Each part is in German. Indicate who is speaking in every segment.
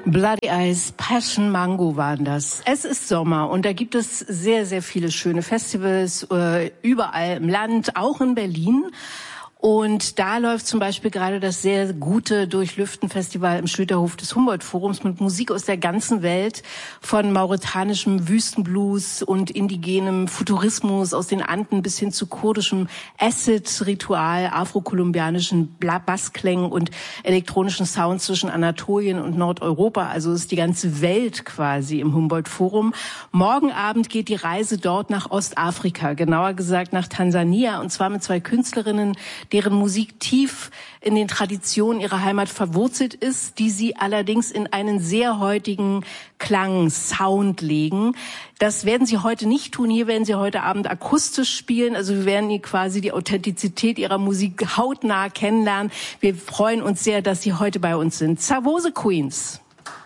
Speaker 1: Bloody Eyes, Passion Mango waren das. Es ist Sommer und da gibt es sehr, sehr viele schöne Festivals überall im Land, auch in Berlin. Und da läuft zum Beispiel gerade das sehr gute Durchlüften-Festival im Schlüterhof des Humboldt-Forums mit Musik aus der ganzen Welt, von mauretanischem Wüstenblues und indigenem Futurismus aus den Anden bis hin zu kurdischem Acid-Ritual, afrokolumbianischen Bassklängen und elektronischen Sounds zwischen Anatolien und Nordeuropa. Also ist die ganze Welt quasi im Humboldt-Forum. Morgen Abend geht die Reise dort nach Ostafrika, genauer gesagt nach Tansania, und zwar mit zwei Künstlerinnen, deren Musik tief in den Traditionen ihrer Heimat verwurzelt ist, die sie allerdings in einen sehr heutigen Klang, Sound legen. Das werden sie heute nicht tun. Hier werden sie heute Abend akustisch spielen. Also wir werden quasi die Authentizität ihrer Musik hautnah kennenlernen. Wir freuen uns sehr, dass sie heute bei uns sind. Savose Queens.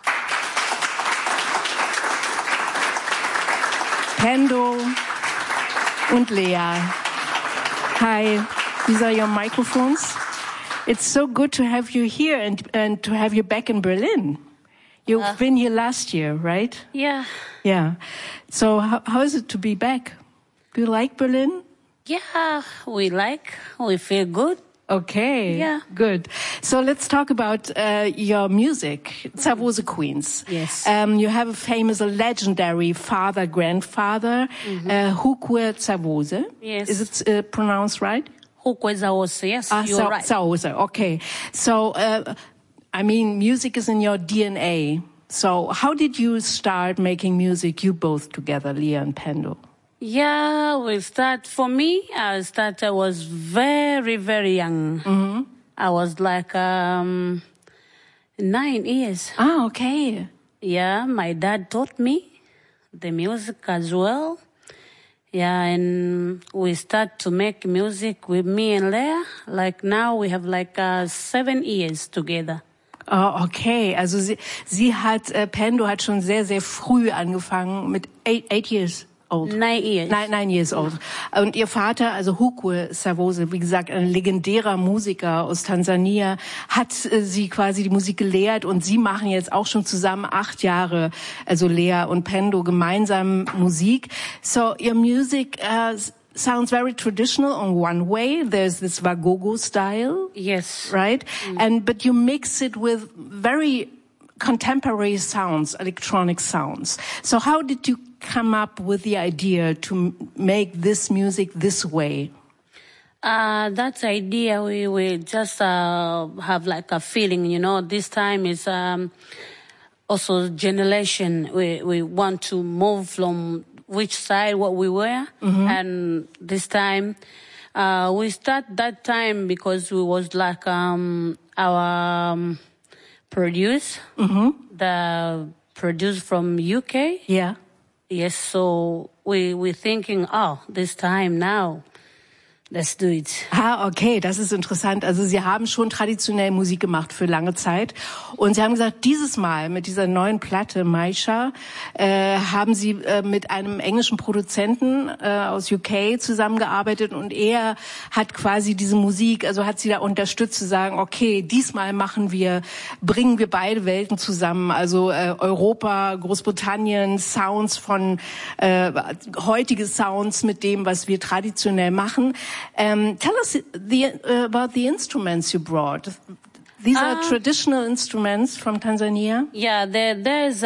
Speaker 1: Pendo und Lea. Hi. These are your microphones. It's so good to have you here and to have you back in Berlin. You've been here last year, right?
Speaker 2: Yeah.
Speaker 1: Yeah. So how is it to be back? Do you like Berlin?
Speaker 2: Yeah, we feel good.
Speaker 1: Okay.
Speaker 2: Yeah.
Speaker 1: Good. So let's talk about your music, Savose Queens.
Speaker 2: Yes.
Speaker 1: You have a legendary grandfather, Hukwe Savose.
Speaker 2: Yes.
Speaker 1: Is it pronounced right?
Speaker 2: Yes, you're right.
Speaker 1: Okay. So, music is in your DNA. So how did you start making music, you both together, Leah and Pendo?
Speaker 2: Yeah, I was very, very young.
Speaker 1: Mm-hmm.
Speaker 2: I was like 9 years.
Speaker 1: Ah, okay.
Speaker 2: Yeah, my dad taught me the music as well. Yeah, and we start to make music with me and Lea. Like now we have 7 years together.
Speaker 1: Oh, okay. Also Pendo hat schon sehr, sehr früh angefangen mit 8 years old.
Speaker 2: 9 years.
Speaker 1: 9 years old. Und ihr Vater, also Hukwe Savose, wie gesagt, ein legendärer Musiker aus Tansania, hat sie quasi die Musik gelehrt, und sie machen jetzt auch schon zusammen 8 Jahre, also Lea und Pendo, gemeinsam Musik. So your music sounds very traditional on one way. There's this Wagogo style.
Speaker 2: Yes.
Speaker 1: Right? But you mix it with very contemporary sounds, electronic sounds. So how did you come up with the idea to make this music this way?
Speaker 2: That idea, we just have a feeling, this time is also generation. We want to move from which side what we were. Mm-hmm. And this time, we start that time because we was our produce, the produce from UK.
Speaker 1: Yeah.
Speaker 2: Yes, so we're thinking, this time now, let's do it.
Speaker 1: Ah, okay, das ist interessant. Also Sie haben schon traditionell Musik gemacht für lange Zeit. Und Sie haben gesagt, dieses Mal mit dieser neuen Platte, Maisha, haben Sie mit einem englischen Produzenten aus UK zusammengearbeitet, und er hat quasi diese Musik, also hat Sie da unterstützt zu sagen, okay, diesmal bringen wir beide Welten zusammen. Also Europa, Großbritannien, Sounds von heutige Sounds mit dem, was wir traditionell machen. Tell us about the instruments you brought. These are traditional instruments from Tanzania?
Speaker 2: Yeah, there's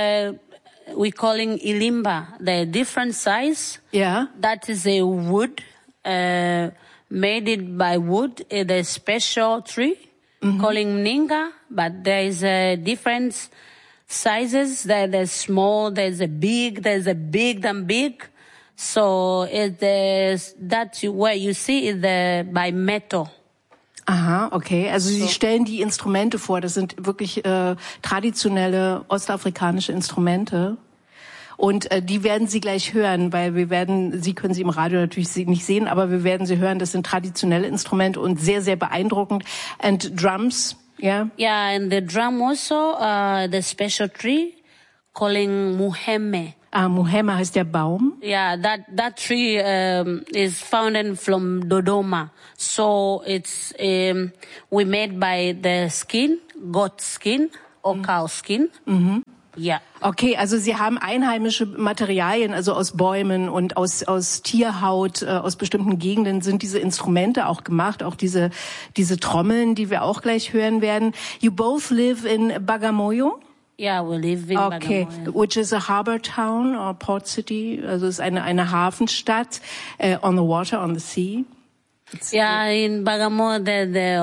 Speaker 2: we calling ilimba, the different size.
Speaker 1: Yeah.
Speaker 2: That is a wood, made it by wood, the special tree, calling mninga, but there is different sizes. There's small, there's a big and big. So that's where you see is by metal.
Speaker 1: Aha, okay. Also Sie stellen die Instrumente vor. Das sind wirklich traditionelle ostafrikanische Instrumente. Und die werden Sie gleich hören, weil Sie können sie im Radio natürlich nicht sehen, aber wir werden sie hören. Das sind traditionelle Instrumente und sehr, sehr beeindruckend. And drums, yeah?
Speaker 2: Yeah, and the drum also, the special tree, calling muheme.
Speaker 1: Muhema heißt der Baum.
Speaker 2: Yeah, that tree is found from Dodoma. So it's we made by the skin, goat skin, or cow skin. Yeah.
Speaker 1: Okay, also Sie haben einheimische Materialien, also aus Bäumen und aus Tierhaut, aus bestimmten Gegenden sind diese Instrumente auch gemacht, auch diese Trommeln, die wir auch gleich hören werden. You both live in Bagamoyo?
Speaker 2: Yeah, we live in Bagamoyo.
Speaker 1: Which is a harbor town or port city, also ist eine Hafenstadt, on the water, on the sea.
Speaker 2: In Bagamoyo the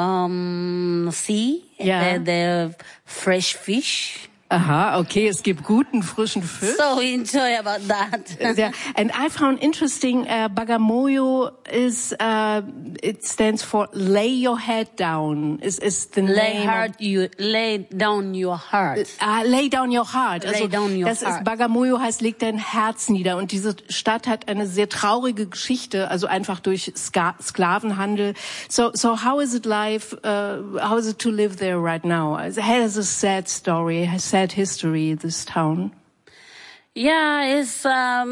Speaker 2: sea, the fresh fish.
Speaker 1: Aha, okay, es gibt guten, frischen Fisch.
Speaker 2: So we enjoy about that.
Speaker 1: Yeah. And I found interesting, Bagamoyo is, it stands for lay your head down, is the name.
Speaker 2: Lay down your heart.
Speaker 1: Lay down your heart. Also,
Speaker 2: lay down your
Speaker 1: das
Speaker 2: heart.
Speaker 1: ist, Bagamoyo heißt, leg dein Herz nieder. Und diese Stadt hat eine sehr traurige Geschichte, also einfach durch Sklavenhandel. So how is it how is it to live there right now? It has a sad story, has sad history, this town.
Speaker 2: Yeah, it's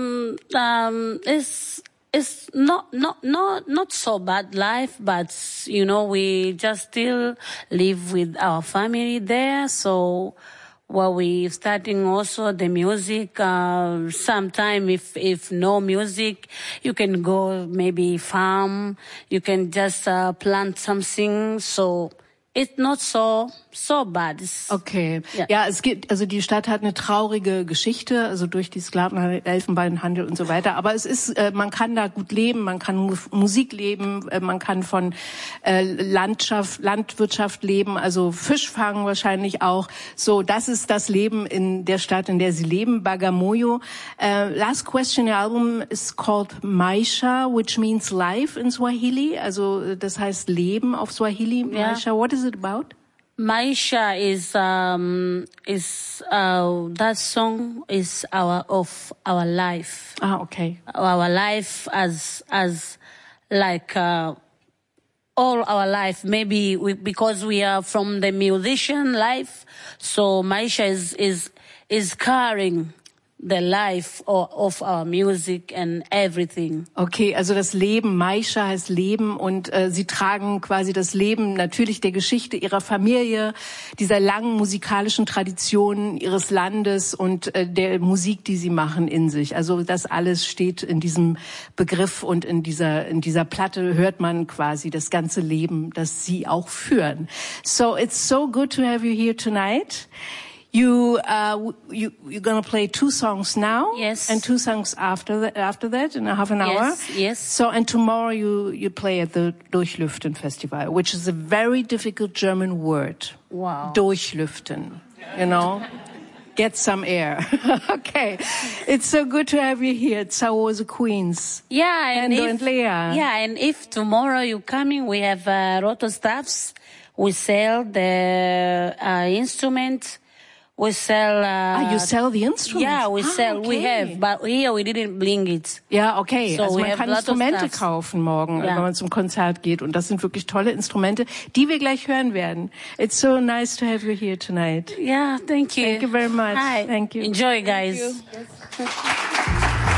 Speaker 2: not so bad life, but we just still live with our family there. So we starting also the music. Sometime if no music, you can go maybe farm. You can just plant something. So it's not so bad.
Speaker 1: Okay. Ja, also die Stadt hat eine traurige Geschichte, also durch die Sklavenhandel, Elfenbeinhandel und so weiter. Aber es ist, man kann da gut leben, man kann Musik leben, man kann von Landwirtschaft leben, also Fisch fangen wahrscheinlich auch. So, das ist das Leben in der Stadt, in der sie leben, Bagamoyo. Last question, your album is called Maisha, which means life in Swahili. Also das heißt Leben auf Swahili.
Speaker 2: Yeah.
Speaker 1: Maisha, what is it about?
Speaker 2: Maisha is that song is our life.
Speaker 1: Ah, okay.
Speaker 2: Our life as like all our life. Maybe because we are from the musician life, so Maisha is carrying the life of our music and everything.
Speaker 1: Okay, also das Leben, Maisha heißt Leben und sie tragen quasi das Leben natürlich der Geschichte ihrer Familie, dieser langen musikalischen Tradition ihres Landes und der Musik, die sie machen in sich. Also das alles steht in diesem Begriff und in dieser Platte hört man quasi das ganze Leben, das sie auch führen. So it's so good to have you here tonight. You're gonna play 2 songs now,
Speaker 2: yes,
Speaker 1: and 2 songs after that in a half an hour.
Speaker 2: Yes.
Speaker 1: So and tomorrow you play at the Durchlüften Festival, which is a very difficult German word.
Speaker 2: Wow.
Speaker 1: Durchlüften, get some air. Okay, it's so good to have you here at Sawoze Queens.
Speaker 2: Yeah, and
Speaker 1: Lea.
Speaker 2: Yeah, and if tomorrow you're coming, we have Roto staffs. We sell the instrument. We sell.
Speaker 1: You sell the instruments?
Speaker 2: Yeah, we sell.
Speaker 1: Okay.
Speaker 2: We have, but here we didn't bling it.
Speaker 1: Ja, okay.
Speaker 2: So
Speaker 1: also man kann Instrumente kaufen morgen, wenn man zum Konzert geht. Und das sind wirklich tolle Instrumente, die wir gleich hören werden. It's so nice to have you here tonight.
Speaker 2: Yeah, thank you.
Speaker 1: Thank you very much.
Speaker 2: Hi.
Speaker 1: Thank you.
Speaker 2: Enjoy, guys.
Speaker 1: Thank you. Yes.